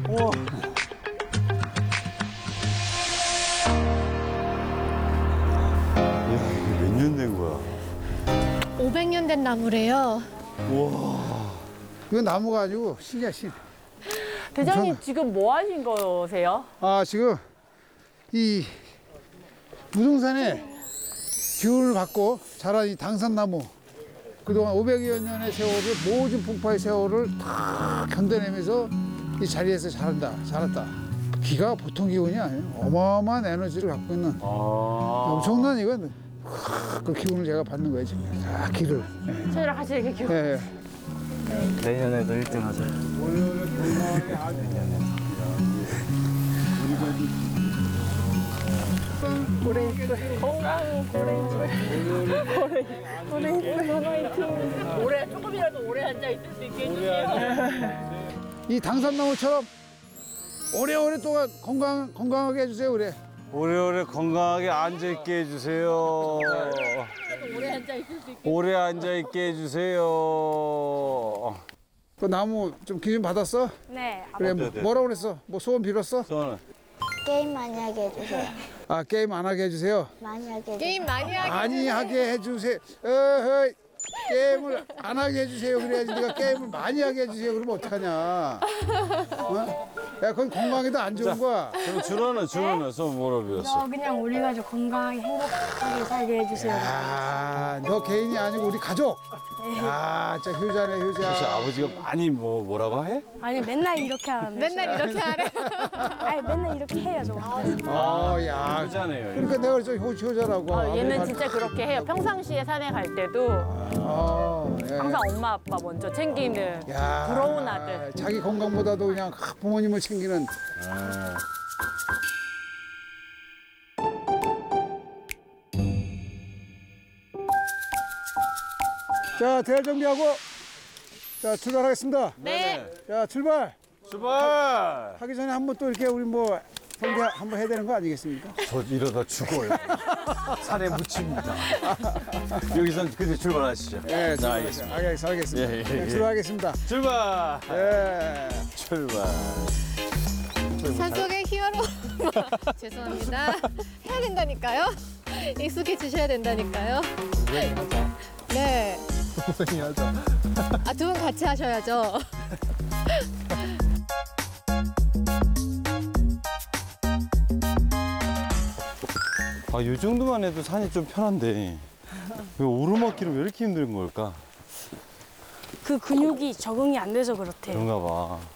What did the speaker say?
우와. 몇 년 된 거야? 500년 된 나무래요. 우와. 이거 나무가 아니고 신이야, 신. 대장님 엄청- 지금 뭐 하신 거세요? 아, 지금 이 무등산에 기운을 받고 자란 이 당산나무. 그동안 500여 년의 세월을, 모든 풍파의 세월을 다 견뎌내면서 이 자리에서 자랐다. 기가 보통 기운이 아니에요. 어마어마한 에너지를 갖고 있는 엄청난 이건 그 기운을 제가 받는 거예요, 지금. 아, 기를. 저희랑 같이 이렇게 기분. 예, 예. 내년에도 1등 하세요. 건강 고래꿀 화이팅. 오래 조금이라도 오래 앉아 있을 수 있게 해주세요. 이 당산나무처럼 오래오래 동안 건강하게 해주세요, 그래. 오래오래 건강하게 앉아있게 해주세요. 오래 앉아 있을 수 있게. 오래 앉아있게 해주세요. 그 나무 좀 기운 받았어? 네. 그래, 네, 네. 뭐라고 그랬어? 뭐 소원 빌었어? 저는 게임 많이 하게 해주세요. 아, 게임 안 하게 해주세요. 많이 하게 해주세요. 게임 많이 하게. 많이 하게 해주세요. 어허이, 게임을 안 하게 해주세요. 그래야지 네가 게임을 많이 하게 해주세요. 그러면 어떡하냐. 어? 야, 그건 건강에도 안 좋은 거야. 그럼 준호는 소원 뭐로 빌었어? 그냥 우리 가족 건강하게 행복하게 살게 해주세요. 아, 너 개인이 아니고 우리 가족. 아, 진짜 효자네, 혹시 효자. 아버지가 많이 뭐라고 해? 아니 맨날 이렇게 하는데. 맨날 이렇게 하래. 아니 맨날 이렇게 해요 저. 야. 효자네요. 그러니까 내가 그래서 효자라고. 얘는 진짜 그렇게 해요. 평상시에 산에 갈 때도 예. 항상 엄마 아빠 먼저 챙기는 야, 부러운 아들. 자기 건강보다도 그냥 부모님을 챙기는. 자, 대화 정비하고 자, 출발하겠습니다. 네. 자, 출발. 출발! 하기 전에 한번 또 이렇게 우리 뭐 경기 한번 해야 되는 거 아니겠습니까? 저 이러다 죽어요. 산에 묻힙니다. 여기서 그대 출발하시죠. 네, 네, 알겠습니다. 알겠습니다. 예, 예, 네, 예. 출발하겠습니다. 출발! 예. 출발. 산속의 히어로. 죄송합니다. 해야 된다니까요. 익숙해지셔야 된다니까요. 네. 아, 두 분 같이 하셔야죠. 아, 이 정도만 해도 산이 좀 편한데 왜 오르막길은 왜 이렇게 힘든 걸까? 그 근육이 적응이 안 돼서 그렇대요. 그런가 봐.